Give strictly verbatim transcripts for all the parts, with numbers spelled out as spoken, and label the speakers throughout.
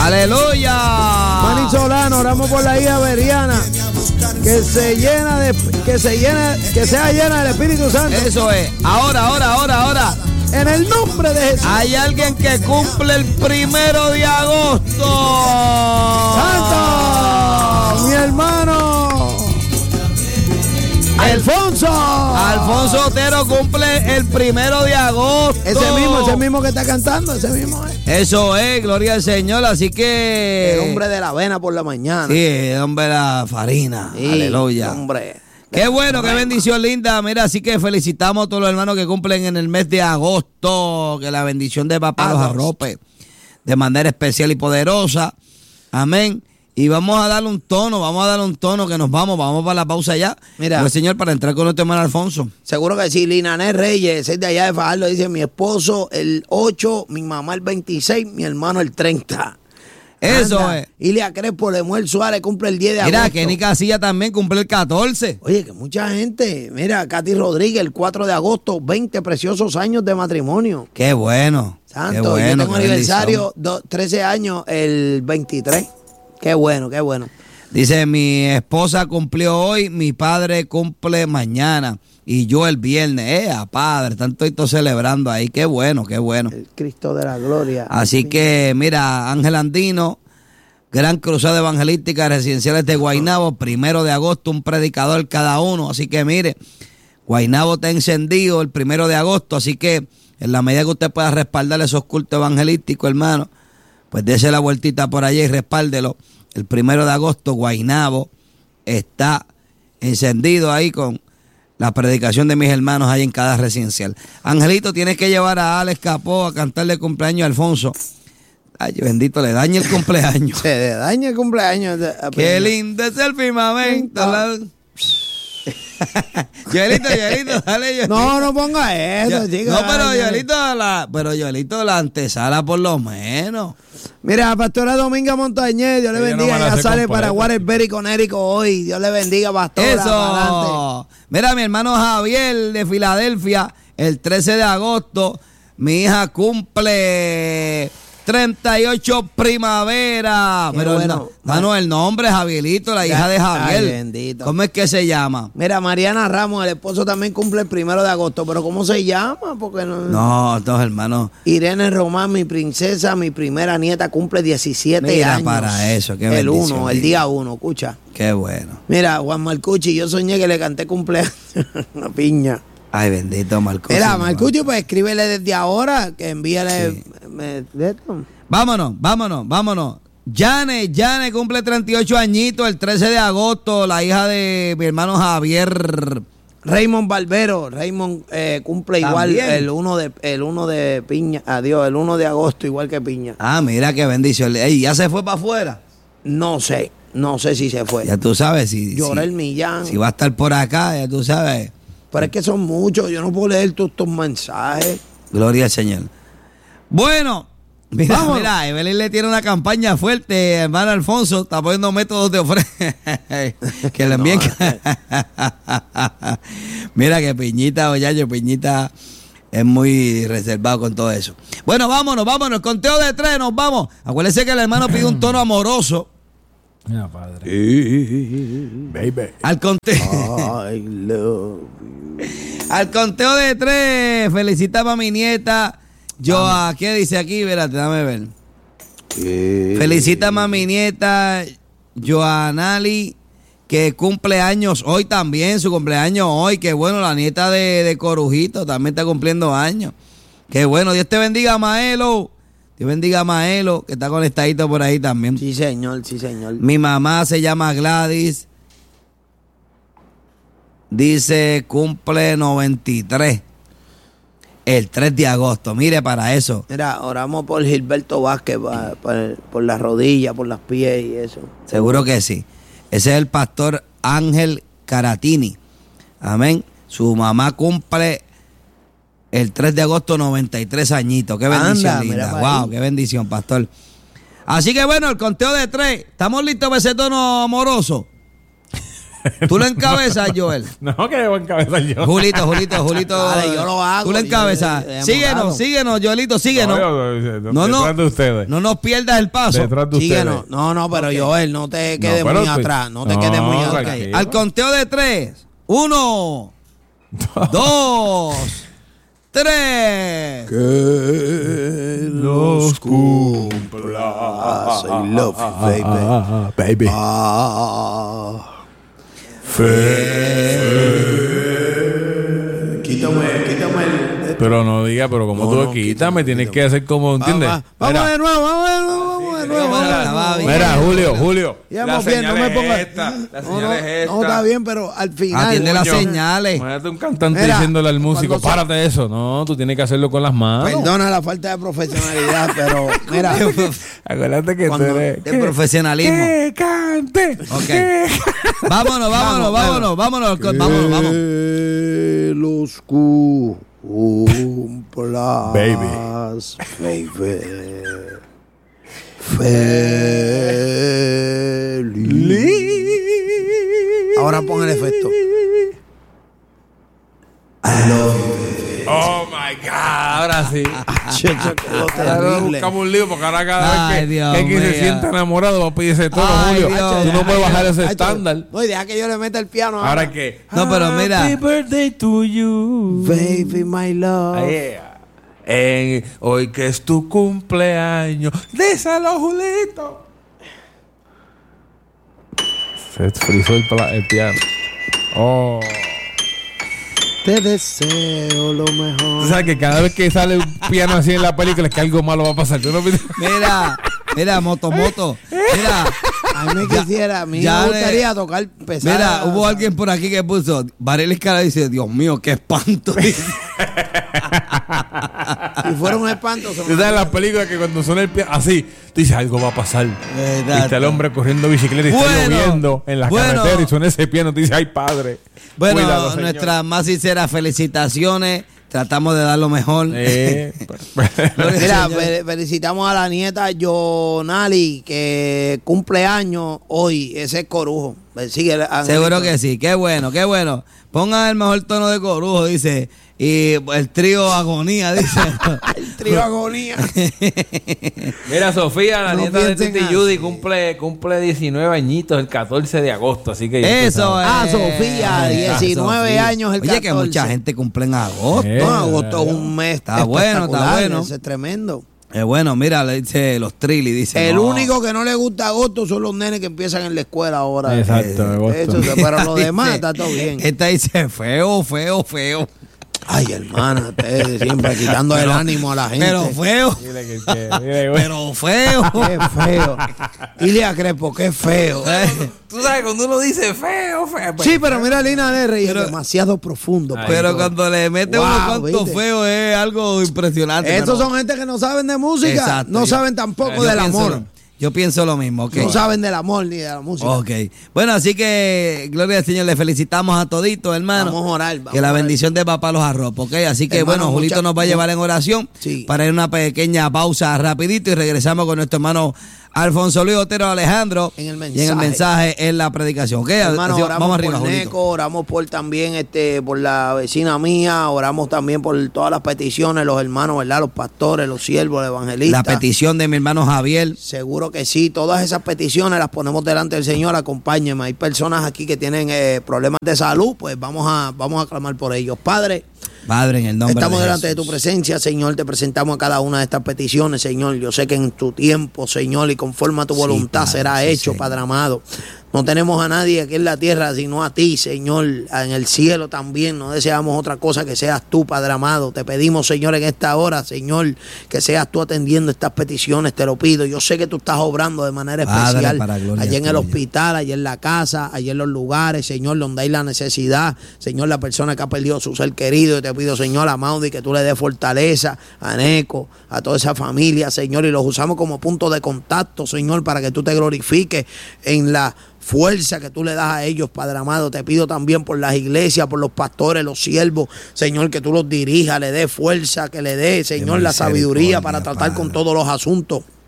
Speaker 1: ¡Aleluya!
Speaker 2: Manny Solano, oramos por la hija Beriana, que se llena de, que se llena, que sea llena del Espíritu Santo.
Speaker 1: Eso es. Ahora, ahora, ahora, ahora.
Speaker 2: En el nombre de Jesús.
Speaker 1: Hay alguien que cumple el primero de agosto.
Speaker 2: ¡Santo! Mi hermano Alfonso.
Speaker 1: Alfonso Otero cumple el primero de agosto.
Speaker 2: Ese mismo, ese mismo que está cantando, ese mismo es.
Speaker 1: Eso es, gloria al Señor, así que...
Speaker 2: El hombre de la avena por la mañana.
Speaker 1: Sí, el hombre de la farina. Sí, aleluya.
Speaker 2: Hombre.
Speaker 1: Qué bueno, qué bendición linda. Mira, así que felicitamos a todos los hermanos que cumplen en el mes de agosto. Que la bendición de papá los arrope de manera especial y poderosa. Amén. Y vamos a darle un tono, vamos a darle un tono que nos vamos, vamos para la pausa ya.
Speaker 2: Mira,
Speaker 1: pues, señor, para entrar con nuestro hermano Alfonso.
Speaker 2: Seguro que sí, Linané Reyes, es de allá de Fajardo, dice mi esposo el ocho, mi mamá el veintiséis, mi hermano el treinta.
Speaker 1: Eso
Speaker 2: Anda.
Speaker 1: es.
Speaker 2: Ilia Crespo, Lemuel Suárez cumple el diez de agosto.
Speaker 1: Mira, Kenny Casilla también cumple el catorce.
Speaker 2: Oye, que mucha gente. Mira, Katy Rodríguez, el cuatro de agosto, veinte preciosos años de matrimonio.
Speaker 1: Qué bueno.
Speaker 2: Santo,
Speaker 1: qué bueno,
Speaker 2: yo tengo
Speaker 1: qué
Speaker 2: aniversario, do, trece años, el veintitrés. Qué bueno, qué bueno.
Speaker 1: Dice, mi esposa cumplió hoy, mi padre cumple mañana y yo el viernes. Eh, padre, están todos celebrando ahí. Qué bueno, qué bueno.
Speaker 2: El Cristo de la gloria.
Speaker 1: Así que, mira, Ángel Andino, Gran Cruzada Evangelística Residenciales de Guaynabo, primero de agosto, un predicador cada uno. Así que, mire, Guaynabo está encendido el primero de agosto. Así que, en la medida que usted pueda respaldar esos cultos evangelísticos, hermano, pues dése la vueltita por allá y respáldelo. El primero de agosto, Guaynabo está encendido ahí con la predicación de mis hermanos ahí en cada residencial. Angelito, tienes que llevar a Alex Capó a cantarle cumpleaños a Alfonso. Ay, bendito, le daña el cumpleaños.
Speaker 2: Se le daña el cumpleaños. De,
Speaker 1: Qué lindo es el firmamento. La... Yoelito, Yoelito, dale, Yoelito.
Speaker 2: No, no ponga eso,
Speaker 1: Yo,
Speaker 2: chico.
Speaker 1: No, pero Yoelito, la, pero Yoelito, la antesala por lo menos.
Speaker 2: Mira, Pastora Dominga Montañez, Dios le bendiga. No ya sale para Waterbury con Érico hoy. Dios le bendiga, Pastora.
Speaker 1: Eso. Mira, mi hermano Javier de Filadelfia, el trece de agosto, mi hija cumple treinta y ocho primavera. Pero bueno, no, no, el nombre es Javierito, la hija de Javier.
Speaker 2: Ay, bendito.
Speaker 1: ¿Cómo es que se llama?
Speaker 2: Mira, Mariana Ramos, el esposo también cumple el primero de agosto, pero ¿cómo se llama? Porque no.
Speaker 1: No, dos hermanos.
Speaker 2: Irene Román, mi princesa, mi primera nieta, cumple diecisiete
Speaker 1: Mira
Speaker 2: años.
Speaker 1: para eso, qué
Speaker 2: El
Speaker 1: bendición,
Speaker 2: uno, el día uno, escucha.
Speaker 1: Qué bueno.
Speaker 2: Mira, Juan Marcucci, yo soñé que le canté cumpleaños una piña.
Speaker 1: Ay, bendito Marcucci.
Speaker 2: Mira, Marcucci, pues escríbele desde ahora, que envíale
Speaker 1: Sí.
Speaker 2: me, de esto.
Speaker 1: Vámonos, vámonos, vámonos. Yane, Yane cumple treinta y ocho añitos el trece de agosto, la hija de mi hermano Javier.
Speaker 2: Raymond Barbero, Raymond eh, cumple igual
Speaker 1: También.
Speaker 2: el uno de el uno de Piña, adiós, el uno de agosto igual que Piña.
Speaker 1: Ah, mira qué bendición. Ey, ¿ya se fue para afuera?
Speaker 2: No sé, no sé si se fue.
Speaker 1: Ya tú sabes, si,
Speaker 2: Lloré
Speaker 1: si,
Speaker 2: el Millán.
Speaker 1: si va a estar por acá, ya tú sabes.
Speaker 2: Pero es que son muchos, yo no puedo leer todos tus mensajes.
Speaker 1: Gloria al Señor. Bueno, mira,
Speaker 2: Vámonos.
Speaker 1: mira, Evelyn le tiene una campaña fuerte, hermano Alfonso, está poniendo métodos de ofrenda. Que le envíen. Mira que Piñita, oye, Piñita es muy reservado con todo eso. Bueno, vámonos, vámonos, conteo de tres, nos vamos. Acuérdense que el hermano pide un tono amoroso.
Speaker 3: Mira, padre.
Speaker 4: Baby.
Speaker 1: Al conteo.
Speaker 2: I love you.
Speaker 1: Al conteo de tres, felicitamos a mi nieta. Yo, a, ¿qué dice aquí? Espérate, dame ver. Felicítame a mi nieta, Joanali, que cumple años hoy también, su cumpleaños hoy. Qué bueno, la nieta de, de Corujito también está cumpliendo años. Qué bueno, Dios te bendiga, Maelo. Dios bendiga a Maelo, que está conectadito por ahí también.
Speaker 2: Sí, señor, sí, señor.
Speaker 1: Mi mamá se llama Gladys. Dice, cumple noventa y tres. El tres de agosto. Mire para eso.
Speaker 2: Mira, oramos por Gilberto Vázquez, pa- pa- por las rodillas, por las pies y eso.
Speaker 1: Seguro que sí. Ese es el pastor Ángel Caratini. Amén. Su mamá cumple el tres de agosto noventa y tres añitos. Qué bendición,
Speaker 2: Anda,
Speaker 1: linda.
Speaker 2: mira para
Speaker 1: Wow,
Speaker 2: ahí.
Speaker 1: qué bendición, pastor. Así que bueno, el conteo de tres. ¿Estamos listos para ese tono amoroso? Tú lo encabezas, Joel.
Speaker 3: No, que voy a encabezar yo.
Speaker 1: Julito, Julito, Julito.
Speaker 2: Dale, yo lo hago.
Speaker 1: Tú lo encabezas.
Speaker 2: Yo- yo- yo-
Speaker 1: Síguenos, síguenos, Joelito, síguenos.
Speaker 3: No, yo- yo-
Speaker 1: No, no.
Speaker 3: detrás de ustedes.
Speaker 1: No nos pierdas el paso.
Speaker 3: Detrás de
Speaker 2: Síguenos.
Speaker 3: ustedes.
Speaker 2: No, no, pero Joel, no te quedes
Speaker 3: pero
Speaker 2: muy
Speaker 3: tú-
Speaker 2: atrás. No te
Speaker 3: no,
Speaker 2: quedes muy
Speaker 3: tranquilo.
Speaker 2: atrás.
Speaker 3: Ok.
Speaker 1: Al conteo de tres. Uno, dos, tres.
Speaker 2: Que los cumplas. I love you, baby.
Speaker 3: Ah, baby.
Speaker 2: Ah. Quítame, quítame el.
Speaker 3: Pero no diga, pero como
Speaker 2: No,
Speaker 3: tú
Speaker 2: no,
Speaker 3: quítame, tienes
Speaker 2: quítame.
Speaker 3: que hacer como, ¿entiendes?
Speaker 2: Vamos, vamos
Speaker 3: Mira,
Speaker 2: de nuevo, vamos de nuevo, vamos de nuevo.
Speaker 1: Mira,
Speaker 2: vamos de
Speaker 1: mira,
Speaker 2: nuevo.
Speaker 1: bien.
Speaker 3: mira, Julio, Julio.
Speaker 2: Ya
Speaker 3: la
Speaker 2: vamos bien, no
Speaker 3: señal
Speaker 2: me
Speaker 3: es
Speaker 2: pongas.
Speaker 3: esta, la
Speaker 2: No,
Speaker 3: señal
Speaker 2: no,
Speaker 3: es esta.
Speaker 2: no, está bien, pero al final.
Speaker 1: Atiende las
Speaker 3: Coño.
Speaker 1: señales.
Speaker 3: Imagínate un cantante
Speaker 2: Mira,
Speaker 3: diciéndole al músico,
Speaker 2: cuando se-
Speaker 3: párate de eso. No, tú tienes que hacerlo con las manos.
Speaker 2: Perdona la falta de profesionalidad, pero mira.
Speaker 3: Acuérdate que
Speaker 2: Cuando-
Speaker 3: tú eres...
Speaker 1: de profesionalismo.
Speaker 3: ¡Que cante!
Speaker 1: Ok.
Speaker 3: que-
Speaker 1: Vámonos, vámonos, vámonos, vámonos, vámonos, vámonos.
Speaker 2: Que los cumplas.
Speaker 3: Baby.
Speaker 2: Baby. Feliz. Ahora pon el efecto.
Speaker 3: Oh my God, ahora sí.
Speaker 2: Eso quedó
Speaker 3: Ahora
Speaker 2: terrible.
Speaker 3: buscamos un lío porque ahora cada
Speaker 1: Ay,
Speaker 3: vez que,
Speaker 1: Dios
Speaker 3: que alguien se
Speaker 1: mío.
Speaker 3: sienta enamorado va a pedirse todo,
Speaker 1: Ay,
Speaker 3: Julio.
Speaker 1: Dios.
Speaker 3: Tú no puedes bajar ese
Speaker 2: Hacho,
Speaker 3: estándar.
Speaker 2: No, y deja que yo le meta el piano.
Speaker 3: Ahora que...
Speaker 1: No, pero mira.
Speaker 3: Happy birthday to you.
Speaker 2: Baby, my love.
Speaker 3: Yeah. En- hoy que es tu cumpleaños, díselo, Julito. Se frizó el, pla- el piano. Oh.
Speaker 2: Te deseo lo
Speaker 3: Tú
Speaker 2: mejor.
Speaker 3: sabes que cada vez que sale un piano así en la película es que algo malo va a pasar. ¿Tú no viste?
Speaker 1: Mira, mira, moto, moto. Mira,
Speaker 2: A mí me
Speaker 1: Ya-
Speaker 2: quisiera, a mí
Speaker 1: ya
Speaker 2: me
Speaker 1: le-
Speaker 2: gustaría tocar pesada.
Speaker 1: mira, hubo alguien por aquí que puso, Varela Escala dice, Dios mío, qué espanto. Dice.
Speaker 2: Si fuera un espanto, se
Speaker 3: Tú
Speaker 2: me-
Speaker 3: sabes en las películas que cuando suena el piano así, tú dices algo va a pasar.
Speaker 1: Exacto.
Speaker 3: Y está el hombre corriendo bicicleta y está
Speaker 1: Bueno,
Speaker 3: lloviendo en la
Speaker 1: bueno.
Speaker 3: carretera y suena ese piano. Tú dices, ay, padre.
Speaker 1: Bueno,
Speaker 3: Cuidado, señor.
Speaker 1: nuestras más sinceras felicitaciones. Tratamos de dar lo mejor.
Speaker 3: Eh,
Speaker 2: Mira,
Speaker 1: Señor.
Speaker 2: fe- felicitamos a la nieta Jonali, que cumple años hoy. Ese es Corujo. Sigue, Angelito.
Speaker 1: Seguro que sí, qué bueno, qué bueno. Pongan el mejor tono de corujo, dice. Y el trío agonía, dice.
Speaker 2: El trío agonía.
Speaker 3: Mira, Sofía, la
Speaker 2: No
Speaker 3: nieta de
Speaker 2: piensen
Speaker 3: Titi
Speaker 2: así.
Speaker 3: Judy, cumple, cumple diecinueve añitos el catorce de agosto. Así que ya tú
Speaker 1: Eso
Speaker 3: sabes.
Speaker 2: Ah,
Speaker 1: es.
Speaker 2: Sofía,
Speaker 1: Ay,
Speaker 2: diecinueve
Speaker 1: Sofía.
Speaker 2: años el
Speaker 1: Oye, que
Speaker 2: catorce.
Speaker 1: mucha gente cumple en agosto.
Speaker 3: Eh.
Speaker 2: No, agosto es un mes.
Speaker 1: Está bueno, está
Speaker 2: espectacular,
Speaker 1: bueno.
Speaker 2: ese es tremendo.
Speaker 1: Eh, bueno, mira, le dice los trillis, dice.
Speaker 2: El
Speaker 1: no.
Speaker 2: único que no le gusta agosto son los nenes que empiezan en la escuela ahora.
Speaker 3: Exacto,
Speaker 2: Eh,
Speaker 3: agosto.
Speaker 2: eso, pero lo
Speaker 1: Dice-
Speaker 2: demás está todo bien.
Speaker 1: Esta dice feo, feo, feo.
Speaker 2: Ay, hermana, ustedes siempre quitando el ánimo a la gente.
Speaker 1: Pero feo,
Speaker 3: Dile que- que- dile, güey.
Speaker 1: pero feo.
Speaker 2: Qué feo. Ilia Crespo, qué feo.
Speaker 3: Tú sabes, cuando uno dice feo, feo. pues-
Speaker 2: Sí, pero mira, Lina de Reyes,
Speaker 1: Pero-
Speaker 2: demasiado profundo.
Speaker 3: Ay,
Speaker 1: Pero
Speaker 2: pastor.
Speaker 1: cuando le mete
Speaker 2: Wow,
Speaker 1: unos cuantos
Speaker 2: ¿viste?
Speaker 1: feos es algo impresionante.
Speaker 2: Estos
Speaker 1: pero-
Speaker 2: son gente que no saben de música,
Speaker 1: Exacto,
Speaker 2: no
Speaker 1: yo-
Speaker 2: saben tampoco
Speaker 1: yo
Speaker 2: del
Speaker 1: pienso
Speaker 2: amor.
Speaker 1: lo- Yo pienso lo mismo, ok.
Speaker 2: No saben del amor ni de la música.
Speaker 1: Ok. Bueno, así que, gloria al Señor, le felicitamos a toditos, hermano.
Speaker 2: Vamos a orar, vamos
Speaker 1: que la
Speaker 2: a orar.
Speaker 1: bendición de papá los arropa, ok. Así que,
Speaker 2: Hermano,
Speaker 1: bueno, Julito
Speaker 2: mucha-
Speaker 1: nos va a llevar en oración
Speaker 2: Sí.
Speaker 1: para ir a una pequeña pausa rapidito y regresamos con nuestro hermano Alfonso Luis Otero Alejandro
Speaker 2: En el
Speaker 1: y en el
Speaker 2: mensaje.
Speaker 1: mensaje en la predicación, ok.
Speaker 2: Hermano,
Speaker 1: Así-
Speaker 2: oramos
Speaker 1: vamos arriba,
Speaker 2: por
Speaker 1: Julito.
Speaker 2: Neco, oramos por también este, por la vecina mía, oramos también por todas las peticiones, los hermanos, ¿verdad? Los pastores, los siervos, los
Speaker 1: La
Speaker 2: evangelistas.
Speaker 1: petición de mi hermano Javier.
Speaker 2: Seguro que sí, todas esas peticiones las ponemos delante del Señor, acompáñenme. Hay personas aquí que tienen eh, problemas de salud, pues vamos a, vamos a clamar por ellos. Padre,
Speaker 1: Padre, en el nombre
Speaker 2: estamos
Speaker 1: de
Speaker 2: delante de
Speaker 1: Jesús.
Speaker 2: tu presencia, Señor, te presentamos a cada una de estas peticiones, Señor. Yo sé que en tu tiempo, Señor, y conforme a tu
Speaker 1: Sí,
Speaker 2: voluntad
Speaker 1: Padre,
Speaker 2: será
Speaker 1: sí,
Speaker 2: hecho,
Speaker 1: Señor.
Speaker 2: Padre amado. No tenemos a nadie aquí en la tierra, sino a ti, Señor. En el cielo también no deseamos otra cosa que seas tú, Padre amado. Te pedimos, Señor, en esta hora, Señor, que seas tú atendiendo estas peticiones, te lo pido. Yo sé que tú estás obrando de manera
Speaker 1: Padre,
Speaker 2: especial.
Speaker 1: para gloria
Speaker 2: Allí en el
Speaker 1: tuya.
Speaker 2: hospital, allí en la casa, allí en los lugares, Señor, donde hay la necesidad. Señor, la persona que ha perdido su ser querido, y te pido, Señor, amado, y que tú le des fortaleza a Neco, a toda esa familia, Señor, y los usamos como punto de contacto, Señor, para que tú te glorifiques en la fuerza que tú le das a ellos, Padre amado. Te pido también por las iglesias, por los pastores, los siervos, Señor, que tú los dirijas, le dé fuerza, que le dé, Señor, la sabiduría para tratar con
Speaker 1: Padre.
Speaker 2: todos los asuntos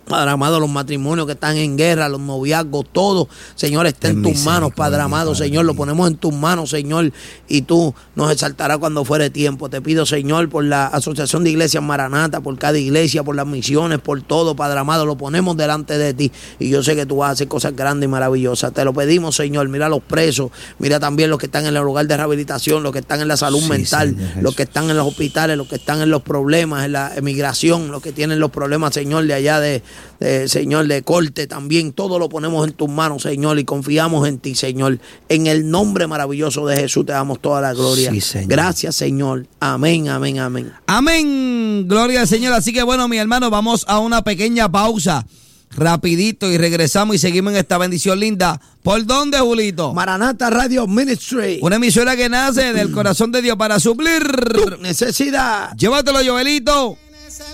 Speaker 2: Padre amado, los matrimonios que están en guerra, los noviazgos, todo, Señor, está en tus manos, Padre amado, Señor, lo ponemos en tus manos, Señor, y tú nos exaltarás cuando fuere tiempo. Te pido, Señor, por la Asociación de Iglesias Maranata, por cada iglesia, por las misiones, por todo, Padre amado, lo ponemos delante de ti, y yo sé que tú vas a hacer cosas grandes y maravillosas. Te lo pedimos, Señor. Mira a los presos, mira también los que están en el lugar de rehabilitación, los que están en la salud
Speaker 1: Sí,
Speaker 2: mental,
Speaker 1: Señor
Speaker 2: los que están en los hospitales, los que están en los problemas, en la emigración, los que tienen los problemas, Señor, de allá de, de Señor, de corte también. Todo lo ponemos en tus manos, Señor, y confiamos en ti, Señor. En el nombre maravilloso de Jesús te damos toda la gloria.
Speaker 1: Sí, Señor.
Speaker 2: Gracias, Señor. Amén, amén, amén.
Speaker 1: Amén, gloria al Señor. Así que bueno, mi hermano, vamos a una pequeña pausa, rapidito, y regresamos y seguimos en esta bendición linda. ¿Por dónde, Julito?
Speaker 2: Maranata Radio Ministry.
Speaker 1: Una emisora que nace del corazón de Dios para suplir
Speaker 2: Necesidad.
Speaker 1: Llévatelo, Joelito.